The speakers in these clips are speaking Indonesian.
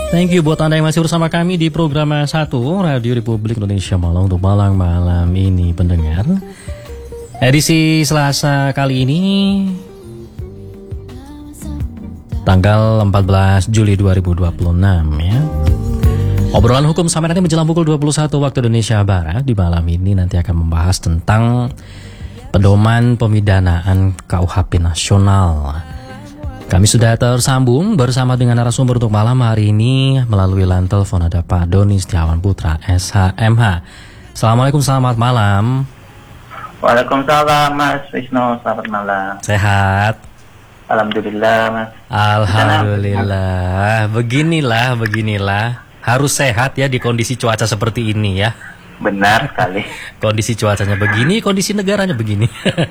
Thank you buat Anda yang masih bersama kami di program 1 Radio Republik Indonesia Malang untuk malam ini pendengar. Edisi Selasa kali ini tanggal 14 Juli 2026 ya. Obrolan hukum sampai nanti menjelang pukul 21 waktu Indonesia Barat. Di malam ini nanti akan membahas tentang pedoman pemidanaan KUHP nasional. Kami sudah tersambung bersama dengan narasumber untuk malam hari ini melalui line telepon ada Pak Doni Setiawan Putra, SHMH. Assalamualaikum, selamat malam. Waalaikumsalam Mas Wisnu, selamat malam. Sehat? Alhamdulillah Mas. Alhamdulillah. Beginilah. Harus sehat ya di kondisi cuaca seperti ini ya. Benar sekali. Kondisi cuacanya begini, kondisi negaranya begini.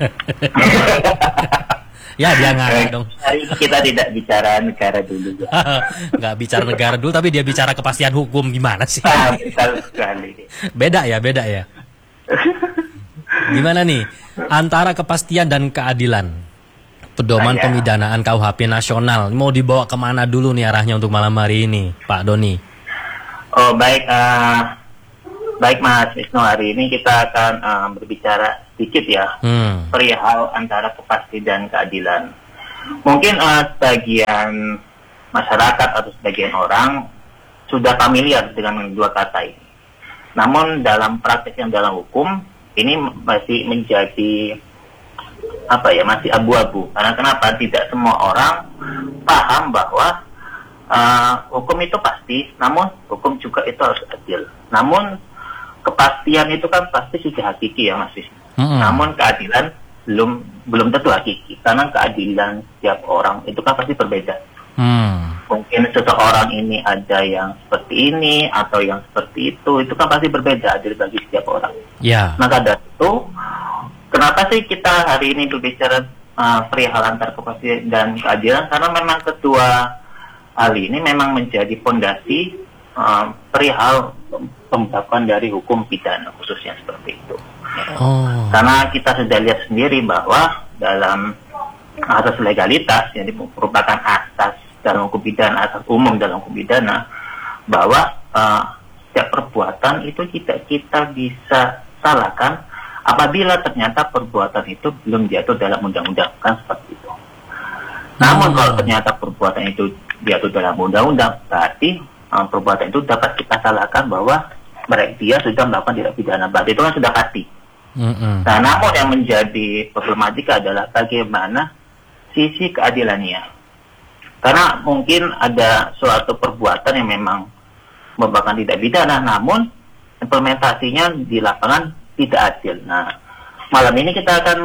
Ya dia ngarang dong. Hari ini kita tidak bicara negara dulu. Nggak bicara negara dulu, tapi dia bicara kepastian hukum gimana sih? Betul sekali. Beda ya. Gimana nih antara kepastian dan keadilan? Pedoman pemidanaan KUHP nasional mau dibawa kemana dulu nih arahnya untuk malam hari ini, Pak Doni? Oh baik, baik Mas Wisnu, hari ini kita akan berbicara sedikit ya perihal antara kepastian dan keadilan. Mungkin sebagian masyarakat atau sebagian orang sudah familiar dengan dua kata ini. Namun dalam praktek yang dalam hukum ini masih menjadi masih abu-abu. Karena kenapa? Tidak semua orang paham bahwa hukum itu pasti, namun hukum juga itu harus adil. Namun kepastian itu kan pasti sudah hakiki ya Mas Wisnu. Namun keadilan belum tentu hakiki, karena keadilan setiap orang itu kan pasti berbeda. Mungkin seseorang ini ada yang seperti ini atau yang seperti itu kan pasti berbeda adil bagi setiap orang. Maka dari itu, kenapa sih kita hari ini berbicara perihal antar kepastian dan keadilan? Karena memang kedua hal ini memang menjadi fondasi perihal pembahasan dari hukum pidana khususnya seperti itu. Karena kita sudah lihat sendiri bahwa dalam asas legalitas yang merupakan asas dalam hukum pidana, asas umum dalam hukum pidana, bahwa setiap perbuatan itu kita bisa salahkan apabila ternyata perbuatan itu belum jatuh dalam undang-undang, kan seperti itu. Namun kalau ternyata perbuatan itu jatuh dalam undang-undang, berarti perbuatan itu dapat kita salahkan bahwa dia sudah melakukan tindak pidana, berarti itu kan sudah pasti. Nah, namun yang menjadi problematika adalah bagaimana sisi keadilannya. Karena mungkin ada suatu perbuatan yang memang merupakan tindak pidana, namun implementasinya di lapangan tidak adil. Nah, malam ini kita akan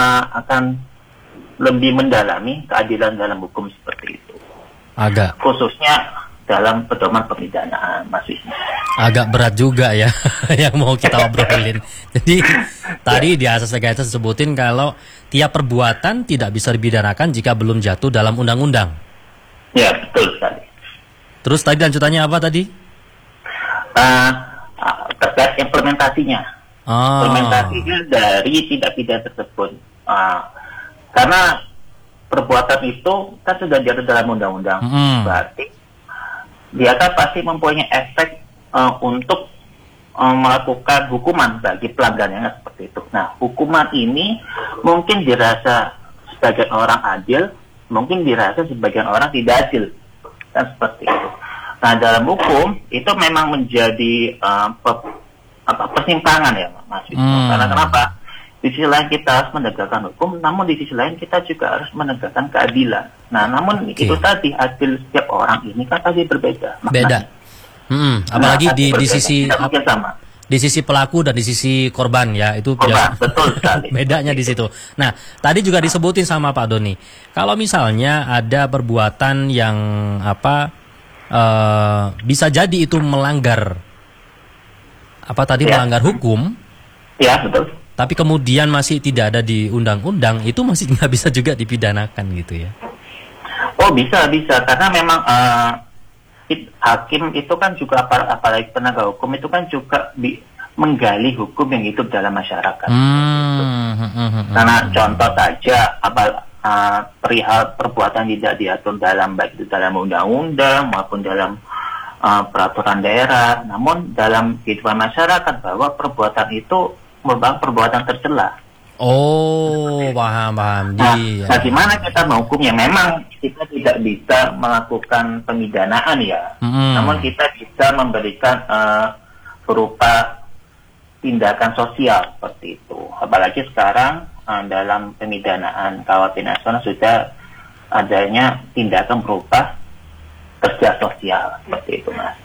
lebih mendalami keadilan dalam hukum seperti itu. Khususnya dalam pedoman pemidanaan, Mas Wisnu. Agak berat juga ya yang mau kita obrolin. Jadi tadi di asas legalitas disebutin kalau tiap perbuatan tidak bisa dipidanakan jika belum jatuh dalam undang-undang. Ya, betul sekali. Terus tadi lanjutannya apa tadi? Terkait implementasinya. Implementasinya dari tindak pidana tersebut. Karena perbuatan itu kan sudah jatuh dalam undang-undang. Berarti dia kan pasti mempunyai efek untuk melakukan hukuman bagi pelanggarannya seperti itu. Nah, hukuman ini mungkin dirasa sebagian orang adil, mungkin dirasa sebagian orang tidak adil, kan seperti itu. Nah, dalam hukum itu memang menjadi persimpangan ya, Mas Wisnu. Karena kenapa? Di sisi lain kita harus menegakkan hukum, namun di sisi lain kita juga harus menegakkan keadilan. Nah, namun itu tadi adil setiap orang ini kan pasti berbeda. Beda. Apalagi di sisi sama. Di sisi pelaku dan di sisi korban ya, itu betul sekali. Bedanya di situ. Nah, tadi juga disebutin sama Pak Doni. Kalau misalnya ada perbuatan yang bisa jadi itu melanggar melanggar hukum. Ya, betul. Tapi kemudian masih tidak ada di undang-undang, itu masih nggak bisa juga dipidanakan gitu ya? Oh, bisa karena memang hakim itu kan juga apalagi penegak hukum itu kan juga menggali hukum yang hidup dalam masyarakat. Karena contoh saja perihal perbuatan tidak diatur dalam baik itu dalam undang-undang maupun dalam peraturan daerah. Namun dalam kehidupan masyarakat bahwa perbuatan itu merupakan perbuatan tercela. Oh, paham. Nah, bagaimana kita menghukumnya? Memang kita tidak bisa melakukan pemidanaan ya. Namun kita bisa memberikan berupa tindakan sosial seperti itu. Apalagi sekarang dalam pemidanaan KUHP nasional sudah adanya tindakan berupa kerja sosial seperti itu, Mas.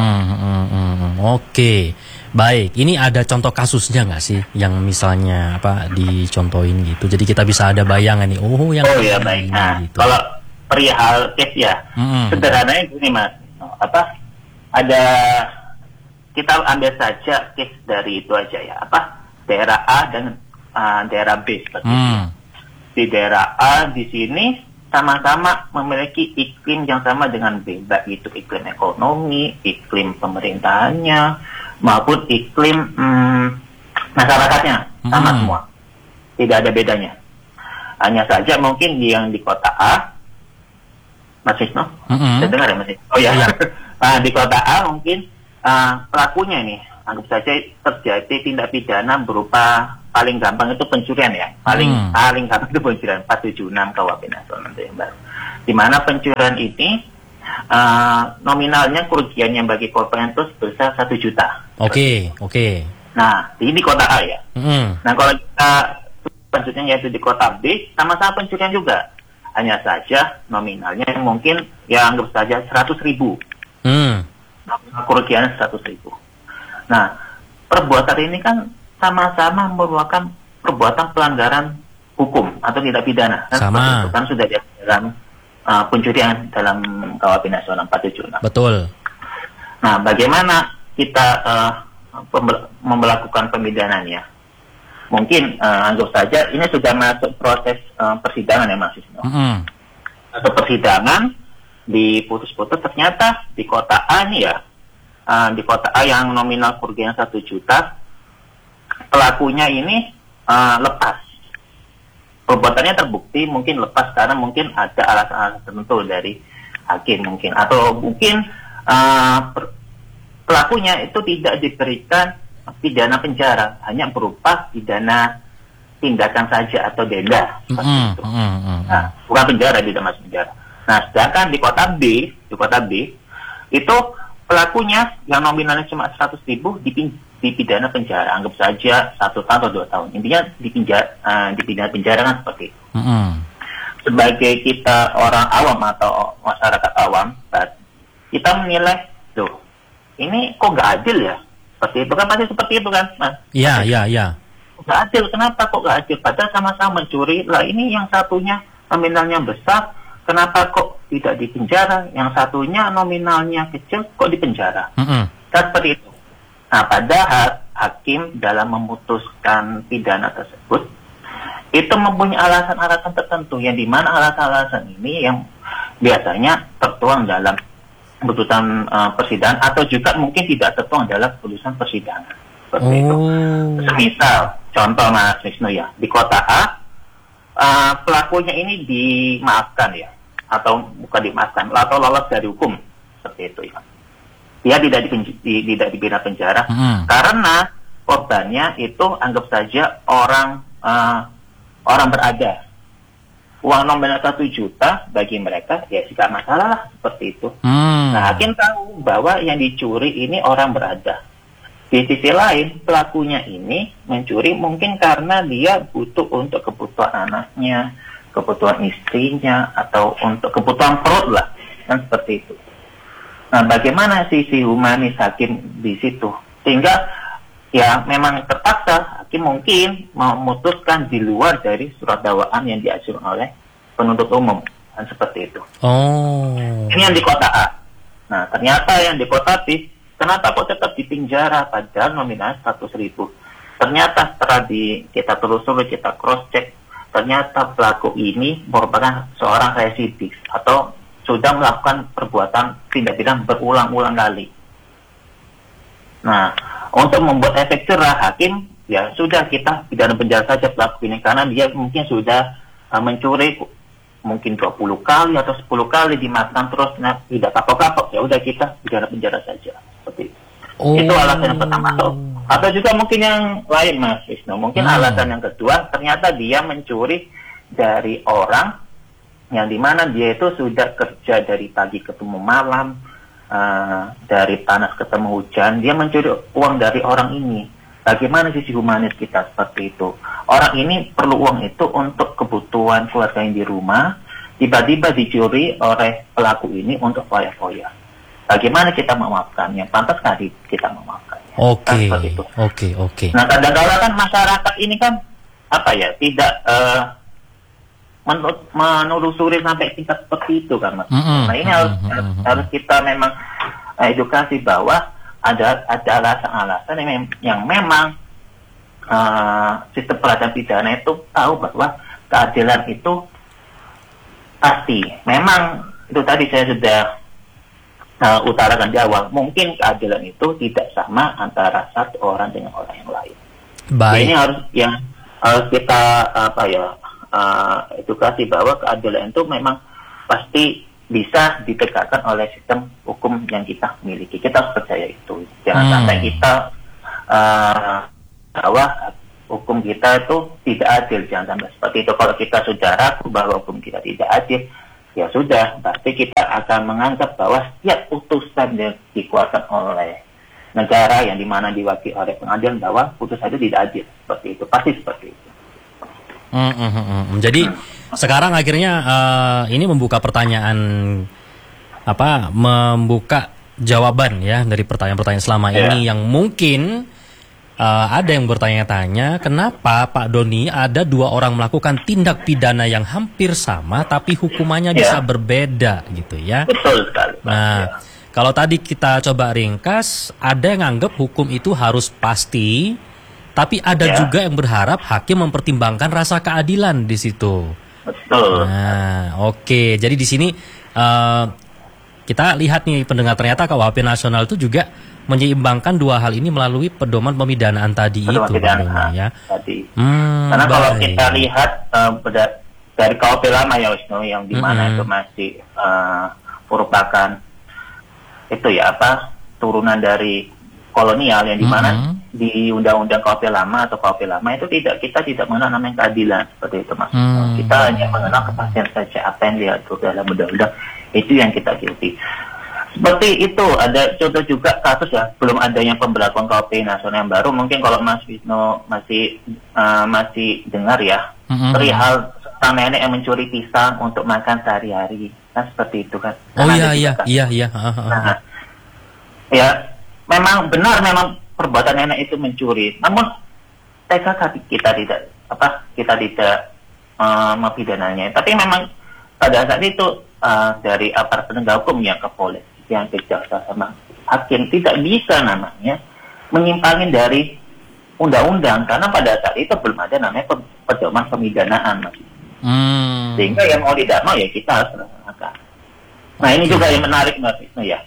Oke. Baik, ini ada contoh kasusnya nggak sih yang misalnya dicontohin gitu. Jadi kita bisa ada bayangan nih. Oh ya baik. Ini, nah, gitu. Kalau perihal case ya, sederhananya gini, Mas. Ada kita ambil saja case dari itu aja ya. Daerah A dan daerah B seperti itu. Di daerah A di sini sama-sama memiliki iklim yang sama dengan B, baik itu iklim ekonomi, iklim pemerintahannya, maupun iklim masyarakatnya, sama semua. Tidak ada bedanya. Hanya saja mungkin yang di kota A, Mas Wisnu, saya dengar ya Mas Wisnu? Oh ya, nah, di kota A mungkin pelakunya ini, anggap saja terjadi tindak pidana berupa paling gampang itu pencurian ya, paling gampang itu pencurian 476 KUHP nasional yang baru. Di mana pencurian ini nominalnya kerugiannya bagi korban itu sebesar 1 juta. Oke. Nah, ini di kota A ya. Nah, kalau kita pencurian yaitu di kota B, sama-sama pencurian juga. Hanya saja nominalnya mungkin ya anggap saja 100.000. Kerugiannya 100.000. Nah, perbuatan ini kan sama-sama merupakan perbuatan pelanggaran hukum atau tidak pidana. Sama. Itu kan sudah di dalam pencurian dalam KUHP nasional 476. Betul. Nah, bagaimana kita melakukan pemidanannya? Mungkin anggap saja ini sudah masuk proses persidangan ya Mas Wisnu. Atau persidangan diputus-putus ternyata di kota A nih ya, di kota A yang nominal kerugian 1 juta, pelakunya ini lepas. Perbuatannya terbukti, mungkin lepas karena mungkin ada alasan-alasan tertentu dari hakim mungkin, atau mungkin pelakunya itu tidak diberikan pidana penjara, hanya berupa pidana tindakan saja atau denda. Nah, bukan penjara, tidak masuk penjara. Nah, sedangkan di kota B itu pelakunya yang nominalnya cuma 100.000 dipidana penjara, anggap saja 1 tahun atau 2 tahun. Intinya dipidana penjara kan seperti itu. Sebagai kita orang awam atau masyarakat awam, kita menilai, loh, ini kok nggak adil ya? Seperti itu kan, pasti seperti itu kan, Mas? Iya. Nggak adil, kenapa kok nggak adil? Padahal sama-sama mencuri, lah ini yang satunya nominalnya besar, kenapa kok tidak dipenjara? Yang satunya nominalnya kecil, kok dipenjara? Kan seperti itu. Nah, padahal hakim dalam memutuskan pidana tersebut itu mempunyai alasan-alasan tertentu, yang dimana alasan-alasan ini yang biasanya tertuang dalam keputusan persidangan, atau juga mungkin tidak tertuang dalam keputusan persidangan seperti itu. Semisal contoh Mas Wisnu ya, di kota A pelakunya ini dimaafkan ya, atau bukan dimaafkan, atau lolos dari hukum seperti itu ya. Dia tidak dibina penjara karena korbannya itu anggap saja orang berada. Uang nominal 1 juta bagi mereka ya tidak masalah lah, seperti itu. Nah, hakim tahu bahwa yang dicuri ini orang berada. Di sisi lain, pelakunya ini mencuri mungkin karena dia butuh untuk kebutuhan anaknya, kebutuhan istrinya, atau untuk kebutuhan perut lah, kan seperti itu. Nah, bagaimana sisi humanis hakim di situ? Sehingga ya memang terpaksa hakim mungkin memutuskan di luar dari surat dakwaan yang diajukan oleh penuntut umum, kan seperti itu. Ini yang di kota A. Nah, ternyata yang di kota B, kenapa kok tetap dipenjara padahal nominal 100.000? Ternyata setelah kita telusuri, kita cross check, ternyata pelaku ini merupakan seorang residivis atau sudah melakukan perbuatan tindak pidana berulang-ulang kali. Nah, untuk membuat efek cerah, hakim ya sudah kita pidana penjara saja pelaku ini karena dia mungkin sudah mencuri mungkin 20 kali atau 10 kali dimakan terus tidak kapok-kapok, ya udah kita penjara saja seperti itu. Itu alasan yang pertama. Atau juga mungkin yang lain Mas Wisnu, mungkin alasan yang kedua ternyata dia mencuri dari orang yang dimana dia itu sudah kerja dari pagi ketemu malam, dari panas ketemu hujan, dia mencuri uang dari orang ini. Bagaimana sisi humanis kita seperti itu? Orang ini perlu uang itu untuk kebutuhan keluarga yang di rumah, tiba-tiba dicuri oleh pelaku ini untuk foya-foya. Bagaimana kita memaafkannya? Pantas nggak kita memaafkannya? Oke. Nah, kadang-kadang kan masyarakat ini kan tidak menelusuri sampai tingkat seperti itu kan, Mas. Nah, ini harus kita memang edukasi bahwa ada alasan-alasan yang memang sistem peradilan pidana itu tahu bahwa keadilan itu pasti. Memang itu tadi saya sudah utarakan di awal, mungkin keadilan itu tidak sama antara satu orang dengan orang yang lain. Baik. Ini harus kita edukasi bahwa keadilan itu memang pasti bisa ditegakkan oleh sistem hukum yang kita miliki. Kita harus percaya itu. Jangan sampai kita bahwa hukum kita itu tidak adil. Jangan sampai seperti itu. Kalau kita sudah ragu bahwa hukum kita tidak adil, ya sudah, berarti kita akan menganggap bahwa setiap putusan yang dikeluarkan oleh negara yang dimana diwakili oleh pengadilan bahwa putusan itu tidak adil. Seperti itu. Pasti seperti itu. Jadi sekarang akhirnya ini membuka pertanyaan membuka jawaban ya dari pertanyaan-pertanyaan selama ini yang mungkin ada yang bertanya-tanya kenapa Pak Doni ada 2 orang melakukan tindak pidana yang hampir sama tapi hukumannya bisa berbeda gitu ya. Betul sekali. Nah, kalau tadi kita coba ringkas, ada yang anggap hukum itu harus pasti, tapi ada juga yang berharap hakim mempertimbangkan rasa keadilan di situ. Betul. Nah, oke. Jadi di sini kita lihat nih pendengar, ternyata KUHP nasional itu juga menyeimbangkan 2 hal ini melalui pedoman pemidanaan tadi itu, ya. Karena kalau kita lihat dari KUHP lama ya Wisnu, yang dimana itu masih merupakan turunan dari kolonial yang dimana di undang-undang KUHP lama atau KUHP lama itu kita tidak mengenal namanya keadilan seperti itu Mas. Kita hanya mengenal kepastian saja, apa yang diatur dalam undang-undang itu yang kita ikuti. Seperti itu, ada contoh juga kasus ya, belum adanya pemberlakuan KUHP nasional yang baru. Mungkin kalau Mas Wisnu masih dengar ya, perihal sang nenek yang mencuri pisang untuk makan sehari-hari, kan seperti itu kan. Iya. Nah, ya memang benar, memang perbuatan nenek itu mencuri. Namun kita tidak mempidananya. Tapi memang pada saat itu dari aparat penegak hukum yang kepolisian, kejaksaan sama hakim tidak bisa namanya menyimpangin dari undang-undang karena pada saat itu belum ada namanya pedoman pemidanaan. Sehingga yang mau tidak mau ya kita harus melaksanakan. Nah ini juga yang menarik Mas Wisnu ya.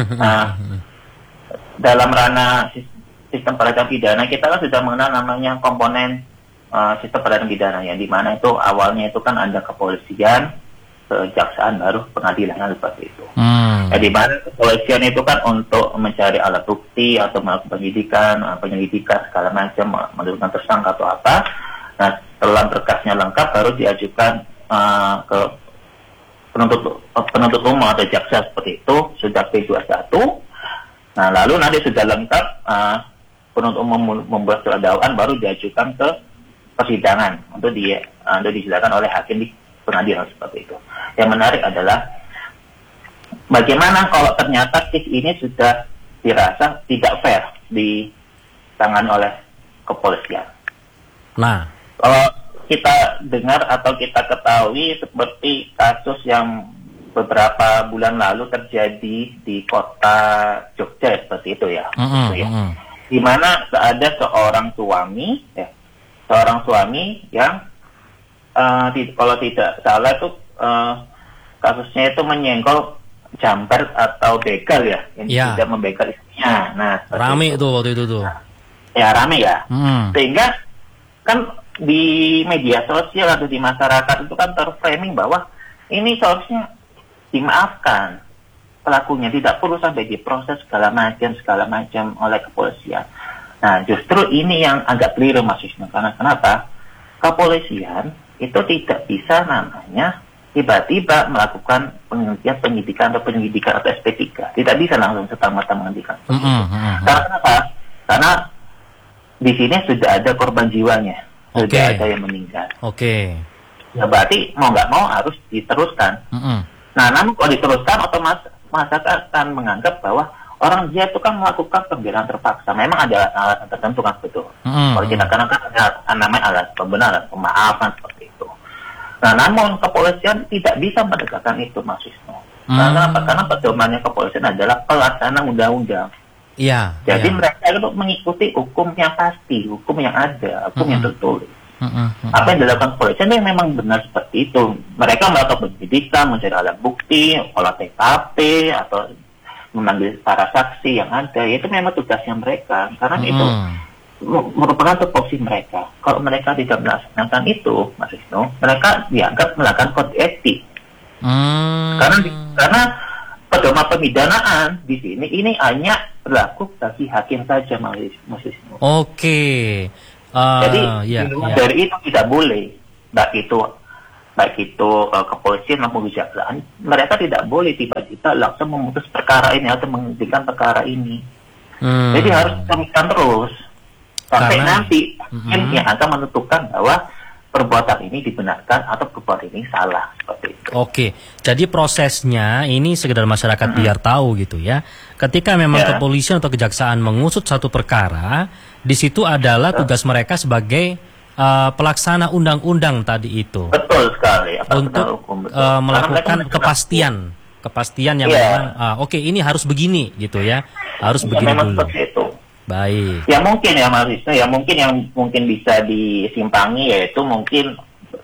Dalam ranah sistem peradilan pidana kita kan sudah mengenal namanya komponen sistem peradilan pidana yang dimana itu awalnya itu kan ada kepolisian, kejaksaan, baru pengadilan seperti itu. Di mana kepolisian itu kan untuk mencari alat bukti atau melakukan penyelidikan segala macam, menentukan tersangka atau apa. Nah setelah berkasnya lengkap baru diajukan ke penuntut umum atau jaksa seperti itu, sudah P21. Nah lalu nanti sudah lengkap penuntut umum membuat surat dakwaan baru diajukan ke persidangan untuk disidangkan oleh hakim di pengadilan seperti itu. Yang menarik adalah bagaimana kalau ternyata kes ini sudah dirasa tidak fair ditangani oleh kepolisian. Nah, kalau kita dengar atau kita ketahui seperti kasus yang beberapa bulan lalu terjadi di kota Jogja seperti itu ya. Di mana ada seorang suami yang kalau tidak salah itu kasusnya itu menyenggol jambret atau begal ya, yang tidak membegal istrinya. Nah, rame itu waktu itu tuh. Ya rame ya. Sehingga kan di media sosial atau di masyarakat itu kan terframing bahwa ini seharusnya dimaafkan pelakunya, tidak perlu sampai diproses segala macam oleh kepolisian. Nah, justru ini yang agak keliru Mas Wisnu. Karena kenapa? Kepolisian itu tidak bisa namanya tiba-tiba melakukan penyidikan atau SP3. Tidak bisa langsung serta-merta menghentikan. Karena kenapa? Karena di sini sudah ada korban jiwanya, sudah ada yang meninggal. Ya berarti mau nggak mau harus diteruskan. Nah, namun kalau diteruskan, otomatis masyarakat akan menganggap bahwa orang dia itu kan melakukan pembelaan terpaksa. Memang ada alasan tertentu kan, betul. Kalau kita kan ada namanya alasan pembenaran, pemaafan seperti itu. Nah, namun kepolisian tidak bisa menegakkan itu, Mas Wisnu. Karena pedomannya kepolisian adalah pelaksana undang-undang. Iya. Jadi mereka itu mengikuti hukum yang pasti, hukum yang ada, hukum yang tertulis. Apa yang dilakukan kepolisian itu memang benar seperti itu. Mereka melakukan penyidikan, mencari alat bukti, olah TKP, atau memanggil para saksi yang ada. Itu memang tugasnya mereka. Karena itu merupakan tupoksi mereka. Kalau mereka tidak melaksanakan itu, Mas Wisnu, mereka dianggap melakukan kode etik. Karena pedoman pemidanaan di sini ini hanya berlaku bagi hakim saja, Mas Wisnu. Jadi dari itu tidak boleh, baik itu kepolisian maupun kejaksaan, mereka tidak boleh tiba-tiba langsung memutus perkara ini atau menghentikan perkara ini. Jadi harus diteruskan terus sampai nanti yang akan menentukan bahwa perbuatan ini dibenarkan atau perbuatan ini salah, seperti itu. Jadi prosesnya ini sekedar masyarakat biar tahu gitu ya. Ketika memang kepolisian atau kejaksaan mengusut satu perkara, di situ adalah tugas mereka sebagai pelaksana undang-undang tadi itu. Betul sekali. Untuk melakukan kepastian yang memang ini harus begini gitu ya. Harus begini dulu. Baik. Ya mungkin ya Mas Wisnu, ya mungkin yang mungkin bisa disimpangi yaitu mungkin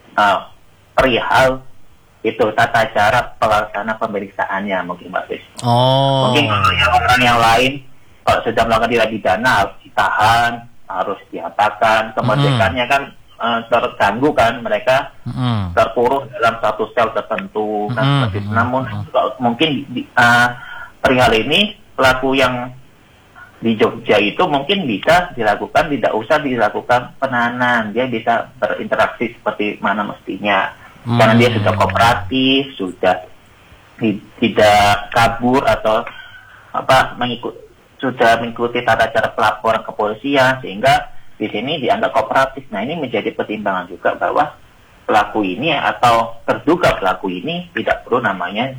perihal itu tata cara pelaksana pemeriksaannya mungkin Mas Wisnu. Mungkin orang yang lain kalau sudah melakukan tindak pidana harus ditahan, harus diapakan, kemerdekaannya kan terganggu kan, mereka terkurung dalam satu sel tertentu kan seperti itu. Namun mungkin perihal ini pelaku yang di Jogja itu mungkin bisa dilakukan, tidak usah dilakukan penahanan, dia bisa berinteraksi seperti mana mestinya, karena dia sudah kooperatif, sudah tidak kabur atau sudah mengikuti tata cara pelaporan kepolisian, sehingga di sini dianggap kooperatif. Nah, ini menjadi pertimbangan juga bahwa pelaku ini atau terduga pelaku ini tidak perlu namanya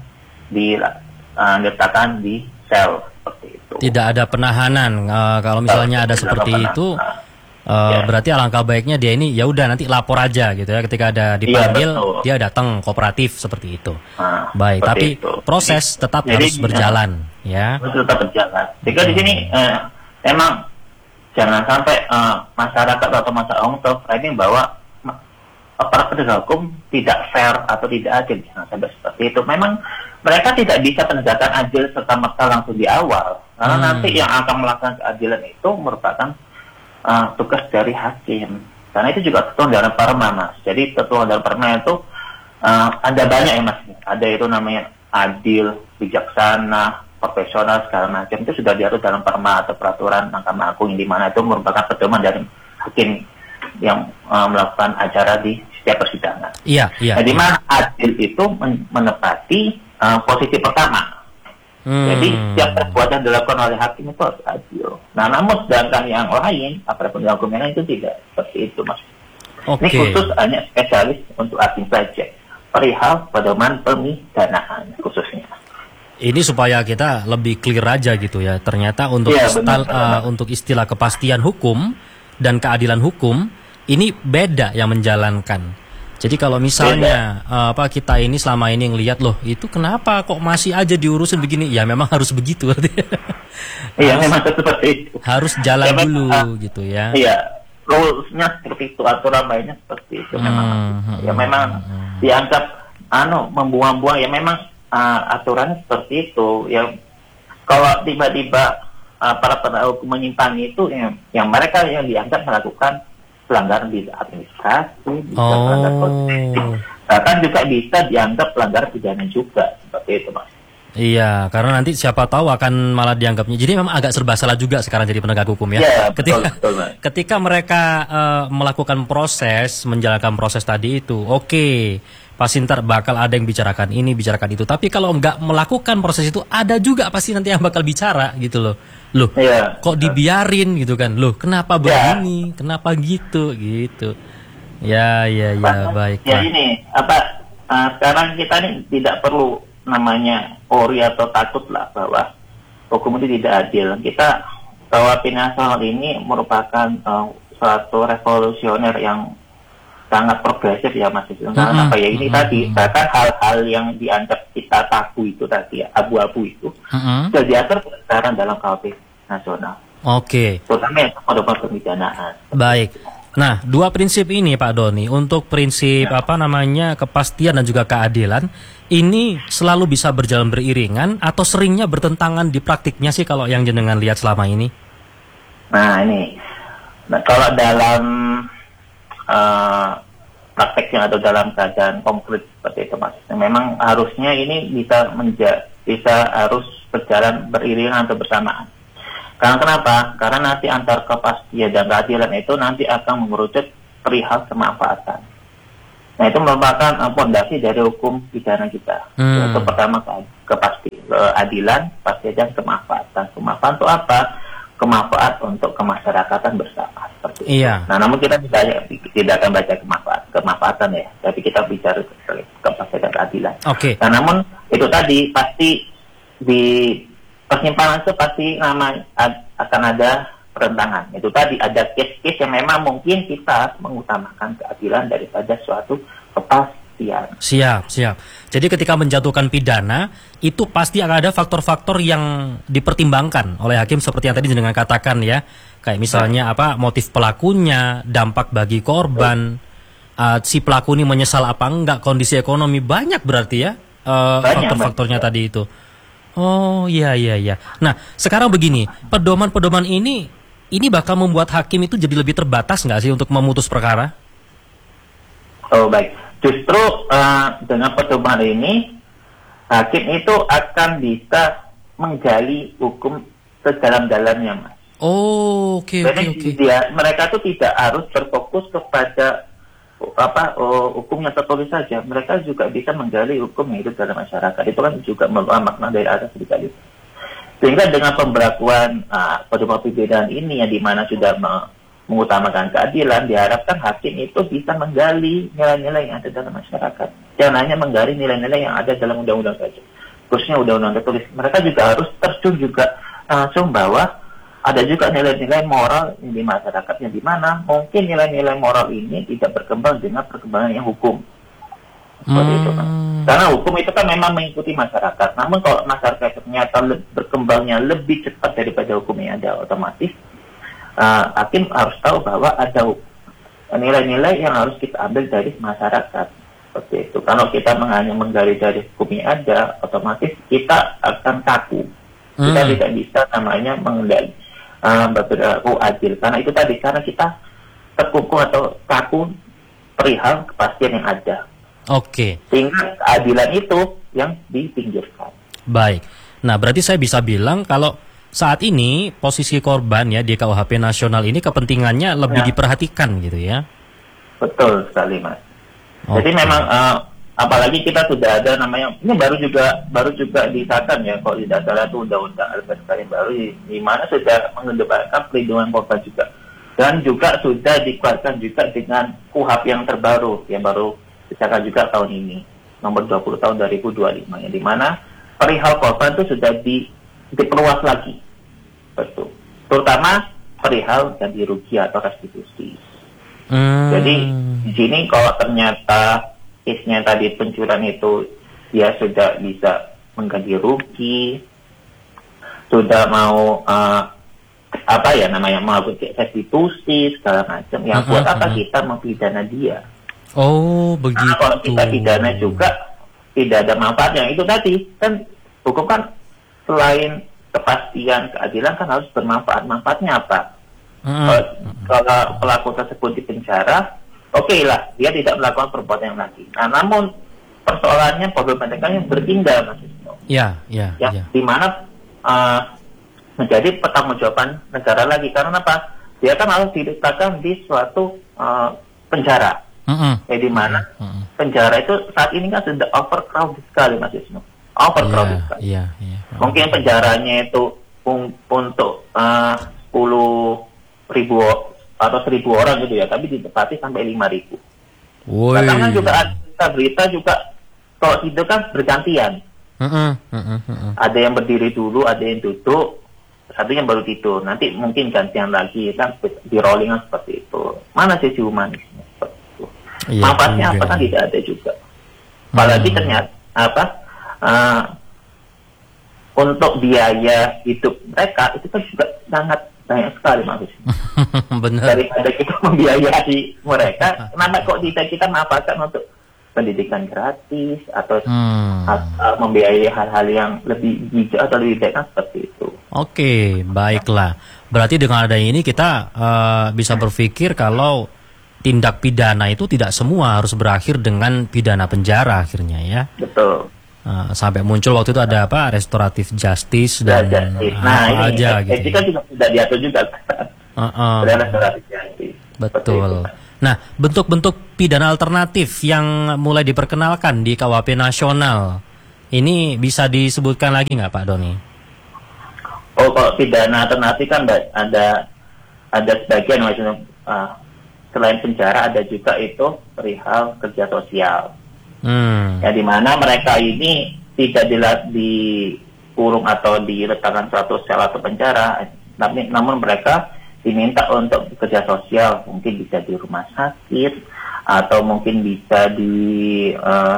diletakkan di sel seperti itu. Tidak ada penahanan. Kalau misalnya ada seperti itu, berarti alangkah baiknya dia ini ya udah nanti lapor aja gitu ya. Ketika ada dipanggil, dia datang kooperatif seperti itu. Baik, tapi proses tetap harus berjalan, ya. Tetap berjalan. Jika di sini memang jangan sampai masyarakat atau masyarakat umum terframing bahwa para penegak hukum tidak fair atau tidak adil. Jangan sampai seperti itu. Memang mereka tidak bisa penegakan adil serta-merta langsung di awal, karena nanti yang akan melakukan keadilan itu merupakan tugas dari hakim. Karena itu juga ketentuan dalam perma, Mas. Jadi ketentuan dalam perma itu ada banyak ya, Mas. Ada itu namanya adil, bijaksana, profesional, segala macam. Itu sudah diatur dalam perma atau peraturan Mahkamah Agung, di mana itu merupakan pedoman dari hakim yang melakukan acara di setiap persidangan. Jadi mana adil itu menepati posisi pertama. Jadi setiap perbuatan dilakukan oleh hakim itu harus adil. Nah, namun sedangkan yang lain, aparat penegak hukum yang lain itu tidak seperti itu, Mas. Ini khusus hanya spesialis untuk hakim saja. Perihal pedoman pemidanaan khususnya. Ini supaya kita lebih clear aja gitu ya. Ternyata untuk untuk istilah kepastian hukum dan keadilan hukum ini beda yang menjalankan. Jadi kalau misalnya kita ini selama ini ngelihat loh itu kenapa kok masih aja diurusin begini, ya memang harus begitu. Memang seperti itu. Harus jalan dulu gitu ya. Iya, rules-nya seperti itu, aturan mainnya seperti itu memang. Memang dianggap membuang-buang, ya memang aturannya seperti itu. Ya kalau tiba-tiba para penegak hukum menyimpangi itu, yang mereka yang dianggap melakukan pelanggaran di administrasi, bisa pelanggaran kode, bahkan juga bisa dianggap pelanggaran pidana juga, seperti itu Mas. Iya, karena nanti siapa tahu akan malah dianggapnya. Jadi memang agak serba salah juga sekarang jadi penegak hukum ya. Iya, betul, ketika mereka melakukan proses, menjalankan proses tadi itu, oke, pasti ntar bakal ada yang bicarakan ini, bicarakan itu. Tapi kalau nggak melakukan proses itu, ada juga pasti nanti yang bakal bicara gitu loh. Loh, iya, kok dibiarin gitu kan? Loh, kenapa begini? Kenapa gitu? Gitu. Ya, baik. Ya ini sekarang kita ini tidak perlu namanya ori atau takut lah bahwa hukum itu tidak adil. Kita bahwa nasional ini merupakan suatu revolusioner yang sangat progresif ya Mas. Karena apa ya ini tadi bahkan hal-hal yang dianggap kita tabu itu tadi abu-abu itu sudah diatur sekarang dalam KUHP nasional. Oke. Terutama yang pada pemidanaan. Baik. Nah, dua prinsip ini Pak Doni, untuk prinsip kepastian dan juga keadilan, ini selalu bisa berjalan beriringan atau seringnya bertentangan di praktiknya sih kalau yang jenengan lihat selama ini? Nah kalau dalam prakteknya atau dalam keadaan konkret seperti itu Mas, memang harusnya ini bisa harus berjalan beriringan atau bersamaan. Karena kenapa? Karena nanti antar kepastian dan keadilan itu nanti akan mengerucut perihal kemanfaatan. Nah itu merupakan fondasi dari hukum pidana kita. Yaitu pertama keadilan, kepastian dan kemanfaatan. Kemanfaatan itu apa? Kemanfaat untuk kemasyarakatan bersama. Seperti itu. Nah namun kita tidak akan baca kemanfaatan ya, tapi kita bicara kepastian dan keadilan. Nah namun itu tadi pasti di persimpangan itu pasti akan ada pertentangan. Itu tadi ada case-case yang memang mungkin kita mengutamakan keadilan daripada suatu kepastian. Siap. Jadi ketika menjatuhkan pidana, itu pasti akan ada faktor-faktor yang dipertimbangkan oleh hakim seperti yang tadi jenengan katakan ya. Kayak misalnya motif pelakunya, dampak bagi korban, si pelaku ini menyesal apa enggak, kondisi ekonomi, banyak berarti ya faktor-faktornya tadi itu. Oh iya. Nah sekarang begini, pedoman-pedoman ini bakal membuat hakim itu jadi lebih terbatas nggak sih untuk memutus perkara? Oh baik, justru dengan pedoman ini hakim itu akan bisa menggali hukum sedalam-dalamnya Mas. Oh oke. Mereka tuh tidak harus berfokus kepada hukum yang tertulis saja. Mereka juga bisa menggali hukum yang hidup dalam masyarakat. Itu kan juga makna dari asas legalitas. Sehingga dengan pemberlakuan pedoman pidana ini yang dimana sudah mengutamakan keadilan, diharapkan hakim itu bisa menggali nilai-nilai yang ada dalam masyarakat. Jangan hanya menggali nilai-nilai yang ada dalam undang-undang saja, khususnya undang-undang tertulis. Mereka juga harus terjun juga langsung bahwa ada juga nilai-nilai moral di masyarakat yang dimana mungkin nilai-nilai moral ini tidak berkembang dengan perkembangan yang hukum. Seperti itu kan. Karena hukum itu kan memang mengikuti masyarakat. Namun kalau masyarakat ternyata berkembangnya lebih cepat daripada hukum yang ada, otomatis hakim harus tahu bahwa ada nilai-nilai yang harus kita ambil dari masyarakat. Seperti itu. Kalau kita hanya menggali dari hukum yang ada, otomatis kita akan kaku. Kita tidak bisa namanya mengendali berperilaku adil. Karena itu tadi, karena kita terkungkung atau kaku perihal kepastian yang ada. Sehingga keadilan itu yang dipinggirkan. Baik. Nah, berarti saya bisa bilang kalau saat ini posisi korban ya di KUHP nasional ini kepentingannya lebih diperhatikan gitu ya. Betul sekali Mas. Jadi memang apalagi kita sudah ada namanya, ini baru juga disahkan ya, kalau tidak salah itu undang-undang LPSK yang baru di mana sudah mengedepankan perlindungan korban juga, dan juga sudah dikuatkan juga dengan KUHP yang terbaru yang baru disahkan juga tahun ini, nomor 20 tahun 2025, yang dimana perihal korban itu sudah diperluas lagi, betul, terutama perihal ganti rugi atau restitusi. Jadi di sini kalau ternyata case-nya tadi pencurian itu dia sudah bisa mengganti rugi, sudah mau melakukan restitusi segala macam, ya buat apa kita mempidana dia? Oh begitu. Nah, kalau kita pidana juga tidak ada manfaatnya. Itu tadi kan hukum kan selain kepastian keadilan kan harus bermanfaat. Manfaatnya apa? Kalau pelaku tersebut di penjara, oke lah, dia tidak melakukan perbuatan yang lagi. Nah, namun persoalannya problematikanya berpindah, Mas Wisnu. Di mana menjadi pertanggungjawaban negara lagi. Karena apa? Dia kan harus diletakkan di suatu penjara. Di mana penjara itu saat ini kan sudah overcrowded sekali, Mas Wisnu. Overcrowded sekali. Mungkin penjaranya itu untuk 10.000 atau 1.000 orang gitu ya, tapi ditempati sampai 5.000. Karena juga ada berita juga kalau itu kan bergantian. Ada yang berdiri dulu, ada yang duduk, satunya baru tidur. Nanti mungkin gantian lagi kan, di rollingan seperti itu. Mana sisi humanisnya seperti itu? Manfaatnya apa kan tidak ada juga. Apalagi ternyata untuk biaya hidup mereka itu kan juga sangat banyak sekali, maksudnya. Daripada kita membiayai mereka, kenapa kok kita manfaatkan untuk pendidikan gratis atau membiayai hal-hal yang lebih bijak atau lebih baik kan seperti itu. Oke, baiklah. Berarti dengan adanya ini kita bisa berpikir kalau tindak pidana itu tidak semua harus berakhir dengan pidana penjara akhirnya ya. Betul. Sampai muncul waktu itu ada apa, restoratif justice dan nah, apa ini aja gitu. Etika juga sudah diatur juga. Restoratif justice. Betul. Nah, bentuk-bentuk pidana alternatif yang mulai diperkenalkan di KUHP nasional ini bisa disebutkan lagi nggak, Pak Doni? Oh, kalau pidana alternatif kan ada sebagian, maksudnya selain penjara ada juga itu perihal kerja sosial. Ya, di mana mereka ini tidak dikurung atau diletakkan suatu sel atau penjara, namun mereka diminta untuk bekerja sosial, mungkin bisa di rumah sakit atau mungkin bisa di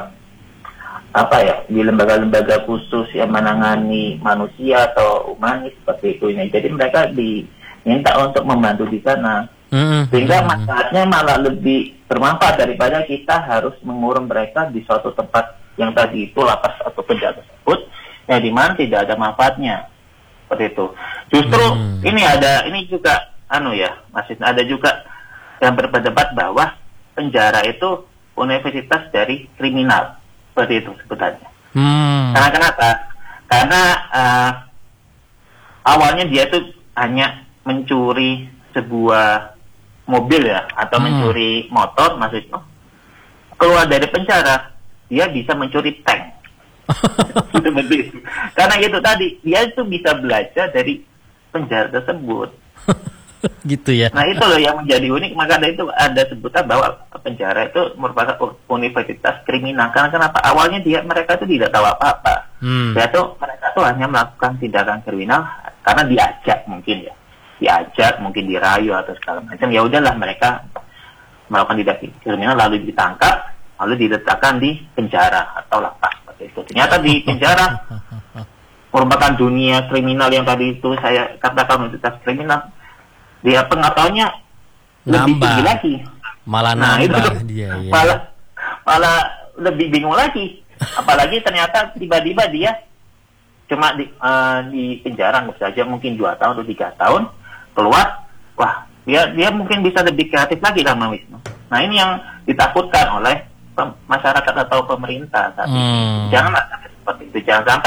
di lembaga-lembaga khusus yang menangani manusia atau humanis seperti itu. Jadi mereka diminta untuk membantu di sana. Sehingga manfaatnya malah lebih bermanfaat daripada kita harus mengurung mereka di suatu tempat yang tadi itu lapas atau penjara tersebut, yang di mana tidak ada manfaatnya seperti itu. Justru ini juga masih ada juga yang berpendapat bahwa penjara itu universitas dari kriminal, seperti itu sebutannya. Karena kenapa? Karena awalnya dia itu hanya mencuri sebuah mobil ya, atau mencuri motor, maksudnya keluar dari penjara dia bisa mencuri tank. Karena itu tadi dia itu bisa belajar dari penjara tersebut. Gitu ya. Nah, itu loh yang menjadi unik. Maka itu ada sebutan bahwa penjara itu merupakan universitas kriminal. Karena kenapa? Awalnya mereka itu tidak tahu apa-apa. Mereka tuh hanya melakukan tindakan kriminal karena diajak mungkin dirayu atau segala macam. Ya udahlah, mereka melakukan tindakan kriminal lalu ditangkap, lalu diletakkan di penjara atau lapas seperti itu. Ternyata di penjara merupakan dunia kriminal yang tadi itu saya katakan universitas kriminal. Dia pengetahuannya lebih tinggi lagi. Malah nambah dia. Ya. Malah lebih bingung lagi. Apalagi ternyata tiba-tiba dia cuma di penjara saja mungkin 2 tahun atau 3 tahun, keluar, wah dia mungkin bisa lebih kreatif lagi lah, Mas Wisnu. Nah, ini yang ditakutkan oleh masyarakat atau pemerintah saat ini. Jangan sampai seperti itu. Jangan sampai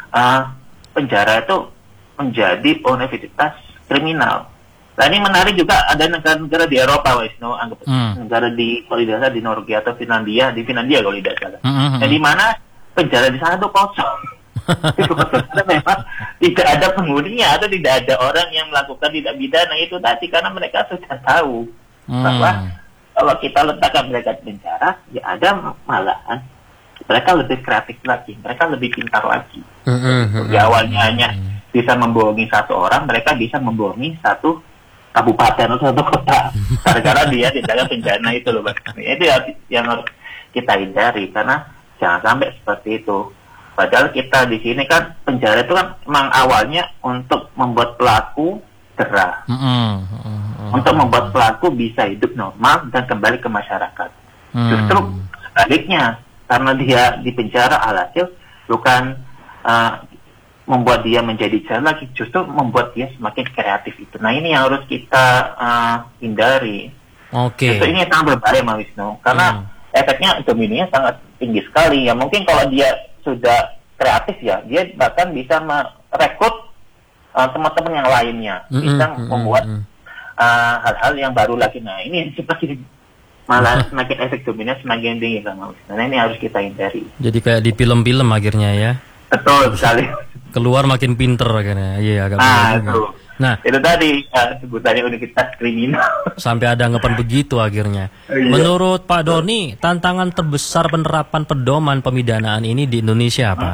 penjara itu menjadi universitas kriminal. Nah, ini menarik juga, ada negara-negara di Eropa, Wisnu, negara kalau tidak salah di Norwegia atau Finlandia, kalau tidak salah. Di mana penjara di sana tuh kosong. Karena memang tidak ada penghuninya atau tidak ada orang yang melakukan tindak pidana itu tadi, karena mereka sudah tahu bahwa kalau kita letakkan mereka di penjara, ya ada malahan mereka lebih kreatif lagi, mereka lebih pintar lagi. Ya, awalnya hanya bisa membohongi satu orang, mereka bisa membohongi satu kabupaten atau satu kota gara-gara dia di dalam penjara itu loh, Bang. Itu yang harus kita hindari, karena jangan sampai seperti itu. Padahal kita di sini kan penjara itu kan memang awalnya untuk membuat pelaku cerah, untuk membuat pelaku bisa hidup normal dan kembali ke masyarakat. Justru sebaliknya, karena dia di penjara, alhasil bukan membuat dia menjadi jahat lagi, justru membuat dia semakin kreatif itu. Nah ini yang harus kita hindari. Justru ini yang sangat berbahaya, Mas Wisnu, karena efeknya dominonya sangat tinggi sekali. Ya mungkin kalau dia sudah kreatif ya, dia bahkan bisa merekrut teman-teman yang lainnya, bisa membuat hal-hal yang baru lagi. Nah ini yang malah semakin efek domino semakin tinggi, Mas Wisnu. Nah ini harus kita hindari. Jadi kayak di film-film akhirnya ya. Betul sekali. Keluar makin pinter akhirnya. Iya, agak itu. Nah, itu tadi sebutannya universitas kriminal. Sampai ada anggapan begitu akhirnya. Iya. Menurut Pak Doni, tantangan terbesar penerapan pedoman pemidanaan ini di Indonesia apa?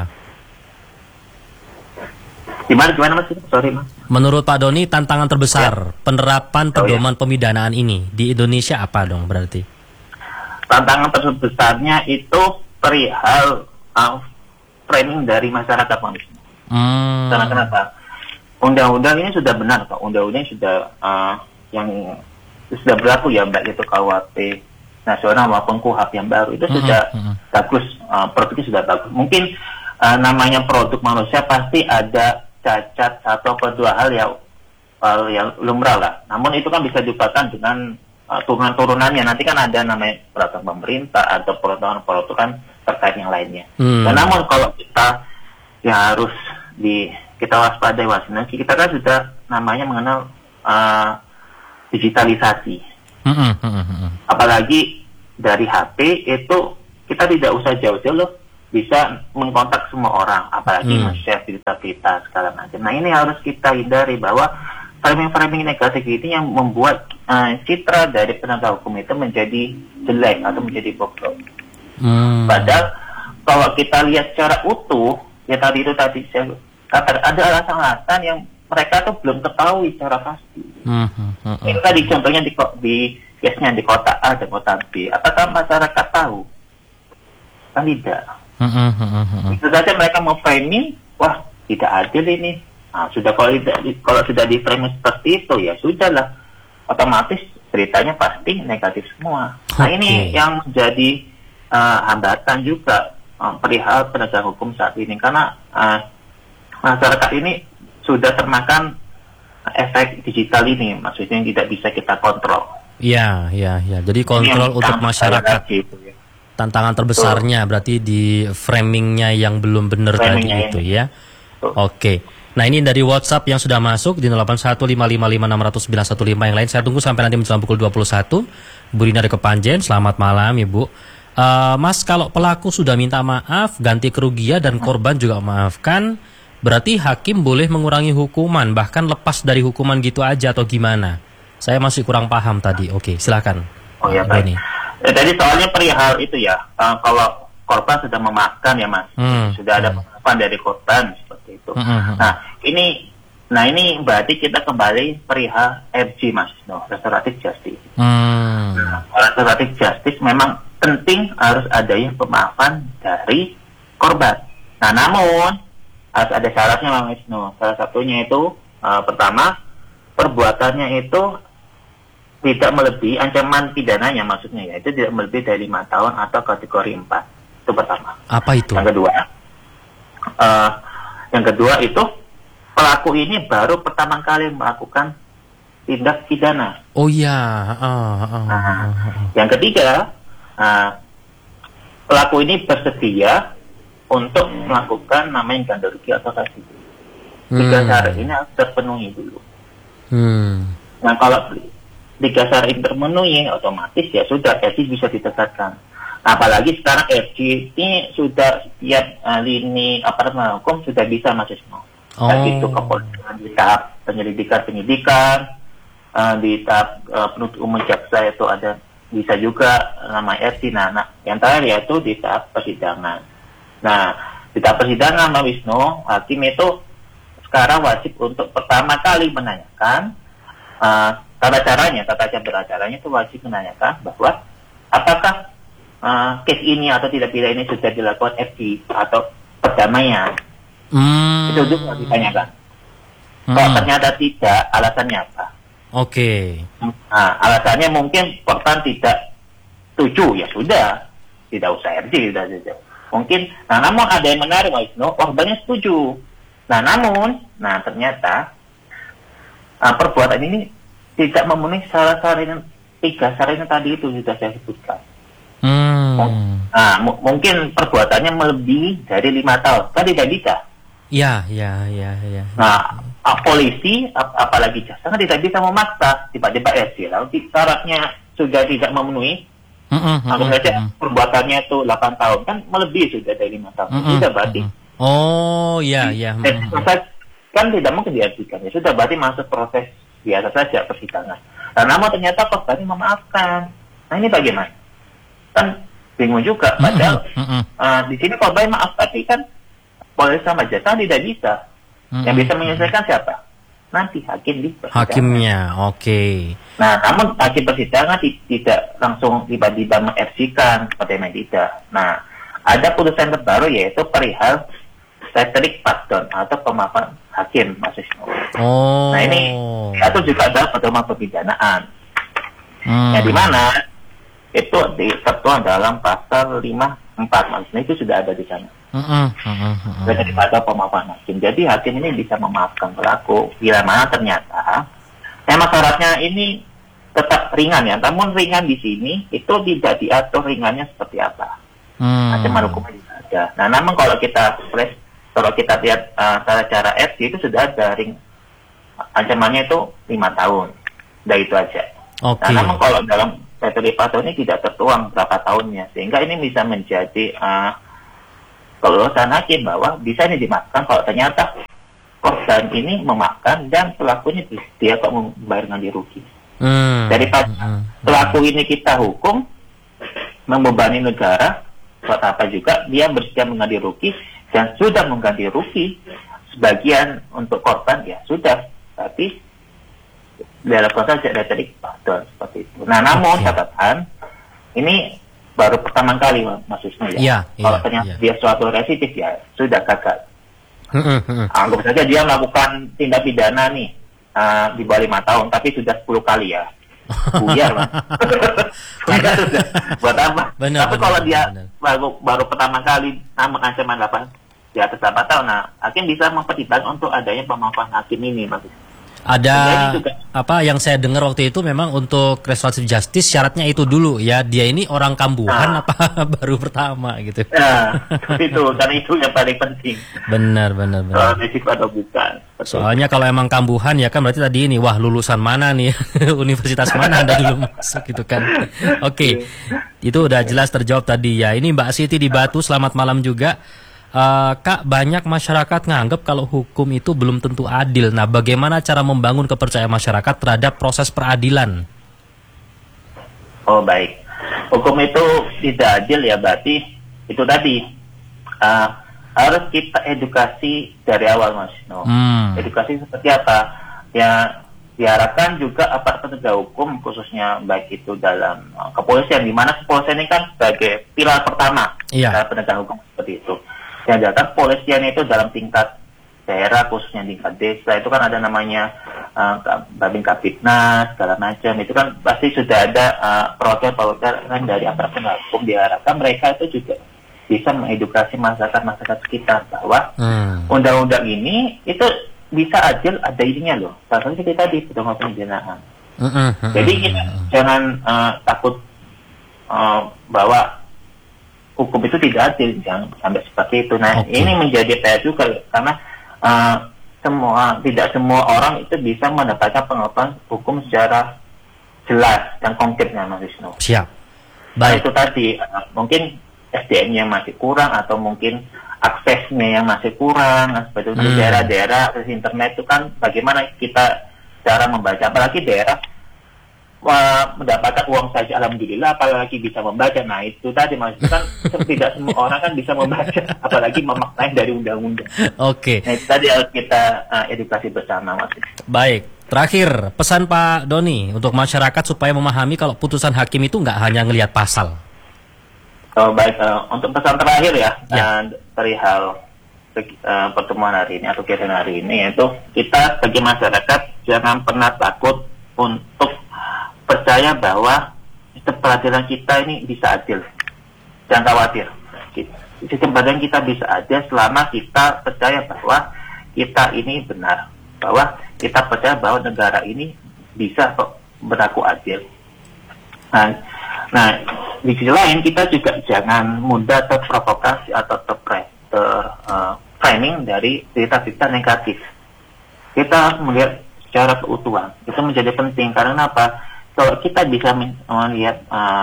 Gimana Mas? Sorry, Mas. Menurut Pak Doni, tantangan terbesar penerapan pedoman pemidanaan ini di Indonesia apa dong berarti? Tantangan terbesarnya itu perihal framing dari masyarakat, Pak. Karena kenapa? Undang-undang ini sudah benar, Pak. Undang-undang sudah yang sudah berlaku ya, baik itu KUHP nasional maupun KUHP yang baru itu sudah bagus, produknya sudah bagus. Mungkin namanya produk manusia pasti ada cacat satu atau dua hal yang lumrah lah. Namun itu kan bisa diubahkan dengan turunan-turunannya. Nanti kan ada namanya peraturan pemerintah atau peraturan terkait yang lainnya. Dan namun kalau kita harus kita waspadai, kita kan sudah namanya mengenal digitalisasi. Apalagi dari HP itu kita tidak usah jauh-jauh loh, bisa mengkontak semua orang, apalagi men-share berita-berita segala macam. Nah ini harus kita hindari, bahwa framing negatif ini yang membuat citra dari penegak hukum itu menjadi jelek atau menjadi bobrok. Padahal kalau kita lihat secara utuh, ya tadi saya katakan ada alasan-alasan yang mereka tuh belum ketahui secara pasti. Ini tadi contohnya di case-nya di kota A dan kota B. Apakah masyarakat tahu? Kan tidak. Itu saja mereka mau framing, wah tidak adil ini. Nah, sudah kalau sudah di framing seperti itu ya sudahlah, otomatis ceritanya pasti negatif semua. Nah ini yang menjadi hambatan juga perihal penegak hukum saat ini, karena masyarakat ini sudah termakan efek digital ini, maksudnya yang tidak bisa kita kontrol. Iya. Jadi kontrol untuk masyarakat. Gitu, ya. Tantangan terbesarnya berarti di framingnya yang belum benar tadi itu ya. Oke. Nah ini dari WhatsApp yang sudah masuk di 0815556915 yang lain. Saya tunggu sampai nanti menjelang pukul 21. Bu Rina dari Kepanjen, selamat malam Ibu. Mas, kalau pelaku sudah minta maaf, ganti kerugian dan korban juga maafkan, berarti hakim boleh mengurangi hukuman, bahkan lepas dari hukuman gitu aja atau gimana? Saya masih kurang paham tadi. Oke, silakan. Oh ya, baik. Jadi soalnya perihal itu ya, kalau korban sudah memaafkan ya Mas, sudah ada pengakuan dari korban seperti itu. Nah ini berarti kita kembali perihal RJ Mas, restoratif justice. Restoratif justice memang penting harus adanya pemaafan dari korban. Nah namun harus ada syaratnya Mas Wisnu. Salah satunya itu pertama, perbuatannya itu tidak melebihi ancaman pidananya, maksudnya ya itu tidak melebihi dari 5 tahun atau kategori 4. Itu pertama. Apa itu? Yang kedua itu pelaku ini baru pertama kali melakukan tindak pidana. Oh iya. Yang ketiga, pelaku ini bersedia untuk melakukan namanya ganti rugi atau kasih. 3 syarat ini harus terpenuhi dulu. Nah kalau 3 syarat ini terpenuhi, otomatis ya sudah RJ bisa ditegakkan. Apalagi sekarang RJ ini sudah setiap lini aparat hukum sudah bisa Mas Wisnu. Itu kepolisian di tahap penyidikan, di tahap penuntut umum jaksa itu ada bisa juga nama RJ. Nah, yang terakhir yaitu di tahap persidangan. Nah, di tahap persidangan Mas Wisnu, hakim itu sekarang wajib untuk pertama kali menanyakan tata caranya itu wajib menanyakan bahwa apakah case ini atau tidak pidana ini sudah dilakukan FG atau perdamaian. Itu juga ditanyakan. Kalau ternyata tidak, alasannya apa? Oke. Nah, alasannya mungkin korban tidak setuju, ya sudah, tidak usah FG, sudah. Mungkin, namun ada yang menarik Mas Wisnu, korbannya setuju. Nah namun, ternyata perbuatan ini tidak memenuhi syarat-syarat 3 syarat yang tadi itu sudah saya sebutkan. Mungkin perbuatannya melebihi dari 5 tahun, kan tidak bisa. Ya. Nah, polisi, apalagi jaksa kan tidak bisa memaksa tiba-tiba lalu syaratnya sudah tidak memenuhi. Anggap saja perbuatannya itu 8 tahun, kan melebihi sudah dari 5 tahun. Sudah berarti. Oh, iya. Kan tidak mungkin diajukan. Ya sudah berarti masuk proses biasa saja persidangan. Nah, namun ternyata korbannya memaafkan. Nah, ini bagaimana? Kan bingung juga. Padahal di sini korban maaf, tapi kan polisi sama jaksa tidak bisa. Yang bisa menyelesaikan siapa? Nanti hakim di persidangan. Hakimnya, oke. Nah, namun hakim persidangan tidak langsung tiba-tiba mengeksekusikan seperti yang tidak. Nah, ada putusan terbaru yaitu perihal Cedric Pardon atau pemaafan hakim, Mas Wisnu. Nah, ini itu juga ada pedoman pemidanaan. Yang dimana itu tertuang dalam pasal 54, maksudnya itu sudah ada di sana. Daripada pemaafan hakim. Jadi hakim ini bisa memaafkan pelaku bila mana ternyata memang syaratnya ini tetap ringan ya. Namun ringan di sini itu tidak diatur ringannya seperti apa. Ancaman hukumnya tidak ada. Nah, namun kalau kita lihat cara FC itu sudah ada ancamannya itu 5 tahun. Udah itu aja. Nah, namun kalau dalam Cedric Pardon ini tidak tertuang berapa tahunnya, sehingga ini bisa menjadi kelulusan hakim bahwa bisa ini dimaafkan kalau ternyata korban ini memaafkan dan pelakunya dia kok membayar ganti rugi. Daripada pelaku ini kita hukum membebani negara, buat apa juga dia bersedia mengganti rugi dan sudah mengganti rugi sebagian untuk korban, ya sudah, tapi dilakukan saja dari Pardon seperti itu. Nah, namun catatan ini baru pertama kali, Mas Wisnu ya. Kalau ternyata dia suatu resistif, ya sudah gagal. Anggap saja dia melakukan tindak pidana nih di bawah 5 tahun, tapi sudah 10 kali ya. Buyar lah. Sudah. Buat apa? Tapi kalau dia baru pertama kali namun ancaman 8 di atas 8 tahun, nah hakim bisa mempertimbangkan untuk adanya pemaafan hakim ini, Mas. Ada apa yang saya dengar waktu itu memang untuk restoratif justice syaratnya itu dulu ya, dia ini orang kambuhan apa baru pertama gitu. Nah, itu karena itu yang paling penting. Benar. Soal risiko atau bukan. Soalnya kalau emang kambuhan ya kan berarti tadi ini lulusan mana nih universitas mana Anda dulu masuk gitu kan. Oke. Itu udah jelas terjawab tadi ya. Ini Mbak Siti di Batu, selamat malam juga. Kak, banyak masyarakat nganggap kalau hukum itu belum tentu adil. Nah, bagaimana cara membangun kepercayaan masyarakat terhadap proses peradilan? Oh, baik. Hukum itu tidak adil ya, berarti itu tadi harus kita edukasi dari awal, Mas. Edukasi seperti apa? Ya, diharapkan juga aparat penegak hukum, khususnya baik itu dalam kepolisian, di mana kepolisian ini kan sebagai pilar pertama dalam penegak hukum seperti itu. Yang dilakukan polisian itu dalam tingkat daerah, khususnya tingkat desa, itu kan ada namanya Babin Kapitnas, segala macam, itu kan pasti sudah ada perwakilan dari aparat penegak hukum. Diharapkan mereka itu juga bisa mengedukasi masyarakat sekitar bahwa undang-undang ini itu bisa adil, ada isinya loh. Salah satu kita tadi pedoman pemidanaan. Jadi kita jangan takut bahwa hukum itu tidak adil, jangan sampai seperti itu. Nah, ini menjadi PR juga karena tidak semua orang itu bisa mendapatkan pengetahuan hukum secara jelas dan konkretnya, Mas Wisnu. Siap. Baik. Nah, itu tadi mungkin SDM-nya masih kurang atau mungkin aksesnya yang masih kurang, seperti itu. Daerah-daerah akses internet itu kan bagaimana kita cara membaca, apalagi daerah mendapatkan uang saja alhamdulillah, apalagi bisa membaca. Nah, itu tadi maksudnya kan tidak semua orang kan bisa membaca, apalagi memaknai dari undang-undang. Nah, itu tadi harus kita edukasi bersama, Mas. Baik, terakhir pesan Pak Doni untuk masyarakat supaya memahami kalau putusan hakim itu nggak hanya ngelihat pasal. Baik, untuk pesan terakhir ya. Perihal pertemuan hari ini atau kegiatan hari ini, yaitu kita sebagai masyarakat jangan pernah takut untuk percaya bahwa sistem peradilan kita ini bisa adil. Jangan khawatir. Sistem peradilan kita bisa adil selama kita percaya bahwa kita ini benar, bahwa kita percaya bahwa negara ini bisa kok berlaku adil. Nah, di sisi lain kita juga jangan mudah terprovokasi atau framing dari berita-berita negatif. Kita harus melihat secara keutuhan. Itu menjadi penting karena apa? Kalau kita bisa melihat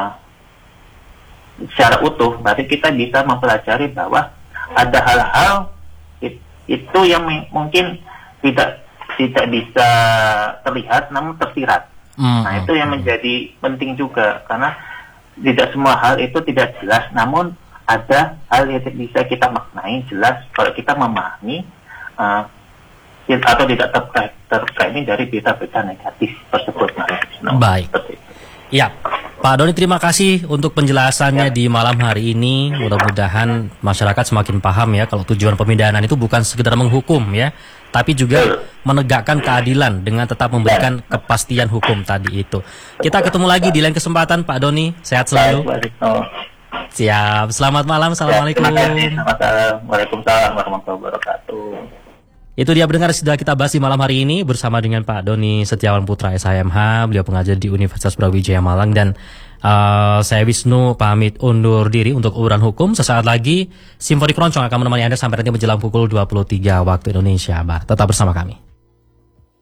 secara utuh, berarti kita bisa mempelajari bahwa ada hal-hal itu yang mungkin tidak bisa terlihat namun tersirat. Nah, itu yang menjadi penting juga karena tidak semua hal itu tidak jelas, namun ada hal yang bisa kita maknai jelas kalau kita memahami atau tidak terkait dari berita-berita negatif tersebut. Baik. Ya, Pak Doni, terima kasih untuk penjelasannya di malam hari ini. Mudah-mudahan masyarakat semakin paham ya kalau tujuan pemindahan itu bukan sekedar menghukum ya, tapi juga menegakkan keadilan dengan tetap memberikan kepastian hukum tadi itu. Kita ketemu lagi di lain kesempatan, Pak Doni. Sehat selalu. Siap. Selamat malam. Assalamualaikum. Selamat malam. Waalaikumsalam warahmatullahi wabarakatuh. Itu dia pendengar, sudah kita bahas di malam hari ini bersama dengan Pak Doni Setiawan Putra SHMH. Beliau pengajar di Universitas Brawijaya Malang, dan saya Wisnu pamit undur diri untuk urutan hukum. Sesaat lagi Simfoni Keroncong akan menemani Anda sampai nanti menjelang pukul 23 waktu Indonesia Barat. Tetap bersama kami.